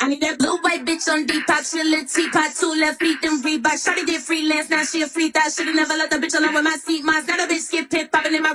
I need that blue white bitch on Depop, she a little teapot, 2 left feet, then Reebok. Shawty did freelance, now she a freak that. Should've never let the bitch alone with my seat. Mine's not a bitch, skip pip, popping in my